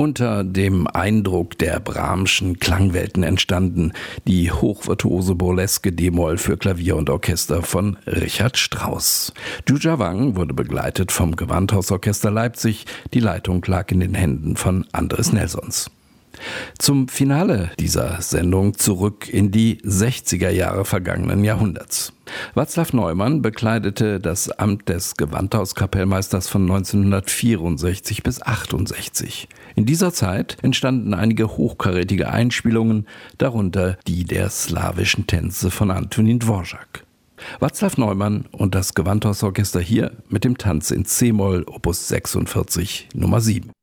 Unter dem Eindruck der Brahmschen Klangwelten entstanden die hochvirtuose Burleske D-Moll für Klavier und Orchester von Richard Strauss. Juja Wang wurde begleitet vom Gewandhausorchester Leipzig. Die Leitung lag in den Händen von Andres Nelsons. Zum Finale dieser Sendung zurück in die 60er Jahre vergangenen Jahrhunderts. Václav Neumann bekleidete das Amt des Gewandhauskapellmeisters von 1964 bis 1968. In dieser Zeit entstanden einige hochkarätige Einspielungen, darunter die der slawischen Tänze von Antonín Dvořák. Václav Neumann und das Gewandhausorchester hier mit dem Tanz in C-Moll, Opus 46, Nummer 7.